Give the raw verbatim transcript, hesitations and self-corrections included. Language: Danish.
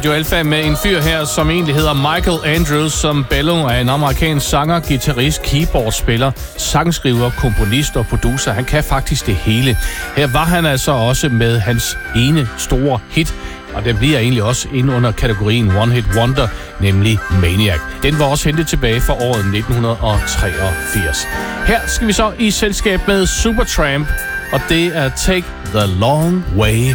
Radio Alfa med en fyr her, som egentlig hedder Michael Andrews, som Bello er en amerikansk sanger, guitarist, keyboardspiller, sangskriver, komponist og producer. Han kan faktisk det hele. Her var han altså også med hans ene store hit, og den bliver egentlig også ind under kategorien One Hit Wonder, nemlig Maniac. Den var også hentet tilbage fra året nitten treogfirs. Her skal vi så i selskab med Supertramp, og det er Take the Long Way